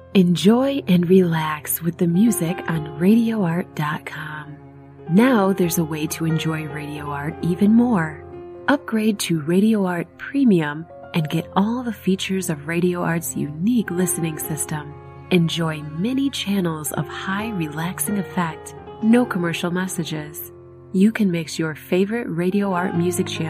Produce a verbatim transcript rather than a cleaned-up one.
Enjoy and relax with the music on radio art dot com. Now there's a way to enjoy Radio Art even more. Upgrade to Radio Art Premium and get all the features of Radio Art's unique listening system. Enjoy many channels of high relaxing effect, no commercial messages. You can mix your favorite Radio Art music channel